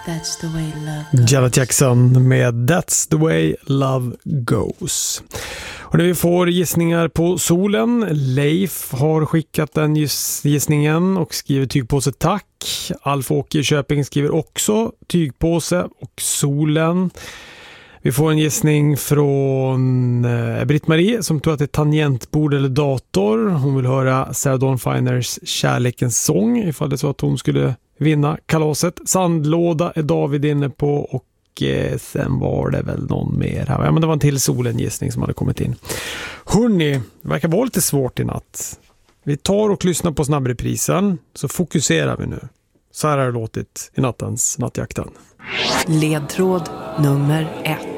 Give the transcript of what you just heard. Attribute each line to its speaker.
Speaker 1: That's the way love goes.
Speaker 2: Janet Jackson med That's the way love goes. Och när vi får gissningar på solen, Leif har skickat den gissningen och skriver tygpåse tack. Alf-Åke i Köping skriver också tygpåse och solen. Vi får en gissning från Britt-Marie som tror att det är tangentbord eller dator. Hon vill höra Sarah Dawn Finers Kärlekens sång ifall det är så att hon skulle vinna kalaset. Sandlåda är David inne på och sen var det väl någon mer här. Ja, men det var en till solengissning som hade kommit in. Hörrni, det verkar vara lite svårt i natt. Vi tar och lyssnar på snabbreprisen så fokuserar vi nu. Så här har det låtit i nattens Nattjakten.
Speaker 3: Ledtråd nummer 1.